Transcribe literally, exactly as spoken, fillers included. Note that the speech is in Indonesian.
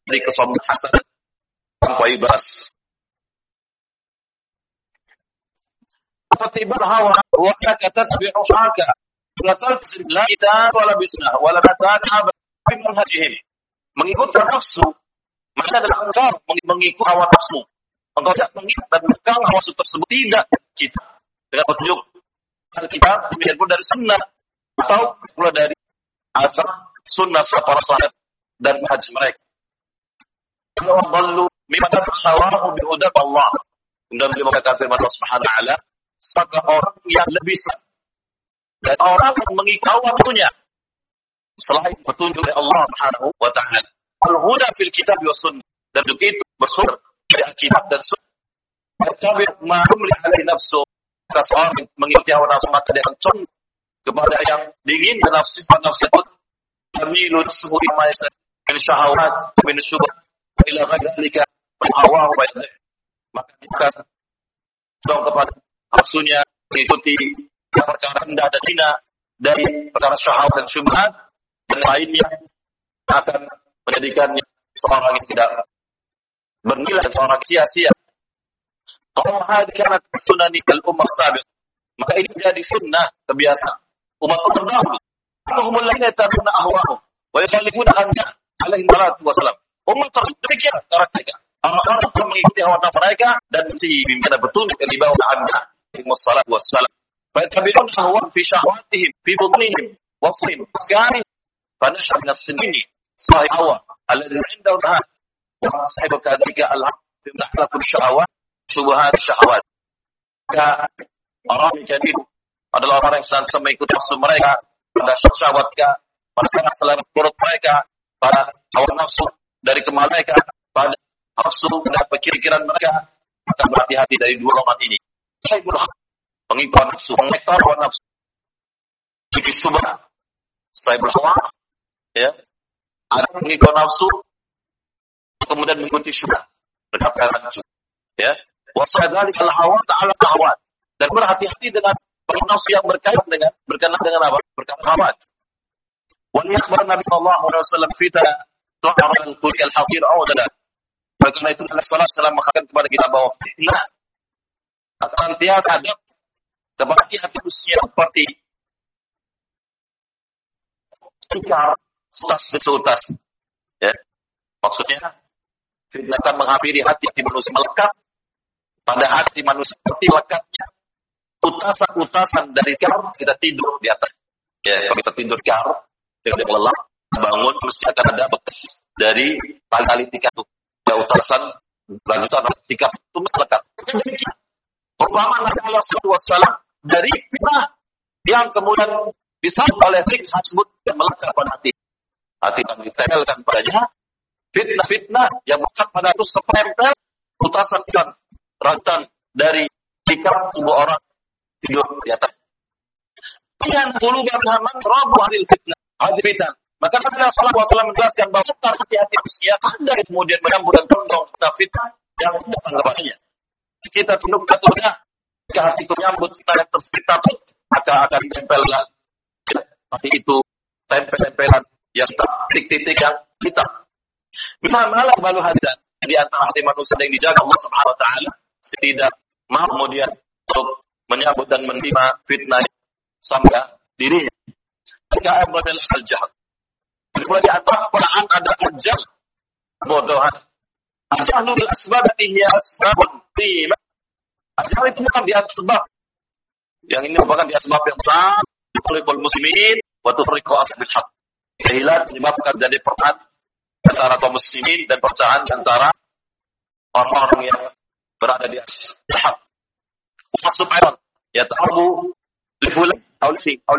dari kesombongan hasanah tanpa ibas. Fatibul hawa wa kata tabi'u haka la talzim la kitab wala bisnah wala tatab'a bi manhajihim. Mengikut nafsu maka adalah engkau mengikut hawa nafsu. Engkau tidak mengikut dan mengekang hawa nafsu tersebut, tidak kita dengan petunjuk Alkitab demikian pun dari sunnah atau pula dari azab sunnah para sahabat dan manhaj mereka. Kalau ballu mimma tashawahu bi hudat Allah. Dan beliau mengatakan firman Allah Subhanahu wa taala, satu orang yang lebih dan orang yang mengikuti hawa nafsunya selain petunjuk dari Allah Subhanahu wa taala. Al-huda fil kitab wa sunnah. Dan juga itu bersumber dari Alkitab dan sunnah. Tabi' ma humli alaihi nafsu. Seorang mengikuti hawa nafsu maka dia akan condong kepada yang dingin dan nafsu nafsu itu tamilu nafsuhu ma yasa min syahawat min syubhat ila ghairi dzalika fa hawa wa yadh. Maka dia akan condong kepada nafsunya mengikuti perkara rendah dan hina dari perkara syahwat dan syubhat dan lainnya akan menjadikannya seorang yang tidak bernilai, seorang sia-sia. Kalau hadis kanat sunani al-ummah sabiq, maka ini jadi sunnah kebiasaan umat terdahulu. Allahumma la yatabuna ahwa'u wa yukhalifuna anna alaihi salatu wasalam. Umat terdahulu demikian karakternya. Orang-orang yang mengikuti hawa nafsu mereka dan mengikuti pimpinan petunjuk yang dibawa Anda sallallahu wasallam. Fatabi'un ahwa fi syahwatihim fi budnihim wa fi afkarihim. Fanashar min as-sinni sahih hawa alladhi 'indahu had wa sahibu kadhalika al-haq fi dahlakul syahawat syubhat syahwat. Maka orang yang jadi adalah orang yang senantiasa mengikuti nafsu mereka pada syahwat mereka, pada selera perut mereka, pada hawa nafsu dari kemal mereka, pada nafsu dan pikiran mereka. Maka berhati-hati dari dua golongan ini. Sahibul haq, pengikut nafsu, pengektor hawa nafsu. Itu syubhat. Sahibul hawa, ya, ada pengikut nafsu, kemudian mengikuti syubhat, mendapatkan rancu, ya. Wasadari al-hawa ta'ala ahwat, dan berhati-hati dengan nafsu yang berkaitan dengan berkenaan dengan apa? Berkenaan hawat. Wa akhbar Nabi sallallahu alaihi wasallam fi ta'arud al-qul al-hasir awdala. Karena itu Nabi sallallahu alaihi wasallam mengatakan kepada kita bahwa fitnah akan tiada adab kepada hati manusia seperti tikar sutas besutas, ya. Maksudnya fitnah akan menghampiri hati-hati manusia, melekat pada hati manusia seperti lekatnya utasan-utasan dari kar. Kita tidur di atas, ya, kalau kita tidur kar, kita lelah, bangun mesti akan ada bekas dari tali tikar itu, ya, utasan lanjutan tikar itu mesti lekat. Demikian umpama Nabi Allah sallallahu alaihi wasallam dari fitnah yang kemudian disambut oleh trik tersebut yang melekat pada hati, hati yang ditempelkan padanya fitnah-fitnah yang melekat pada itu sepempel utasan-utasan rantan dari tikar tubuh orang tidur di atas. Yang dulu berhaman rabu hadil fitnah, hadil fitnah. Maka Nabi sallallahu alaihi wasallam menjelaskan bahwa hati-hati manusia ada yang kemudian menyambut dan condong pada fitnah yang datang kepadanya. Kita tunduk katanya, jika hati itu menyambut fitnah yang terfitnah, maka akan ditempelkan hati itu tempel-tempelan yang titik-titik yang hitam. Bagaimana balu hadirat di antara hati manusia yang dijaga Allah Subhanahu wa taala tidak mau kemudian untuk menyambut dan menerima fitnah sampai dirinya. Jika model al-jahl. Jadi di antara peraan ada ajal, bodohan. Ajal bil asbabati hiya asbabun tima. Ajal itu bukan di atas sebab. Yang ini merupakan di asbab yang besar. Tufriqul muslimin wa tufriqu ashabil haq. Kehilangan menyebabkan jadi perang antara kaum muslimin dan perpecahan antara orang-orang yang berada di atas hak. Masuk ayat ya ta'abu li fulan aw li